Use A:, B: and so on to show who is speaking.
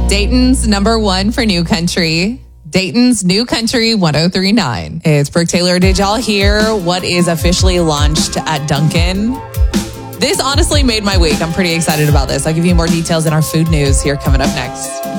A: Dayton's number one for New Country. Dayton's New Country 103.9. It's Brooke Taylor. Did y'all hear what is officially launched at Dunkin'? This honestly made my week. I'm pretty excited about this. I'll give you more details in our food news here coming up next.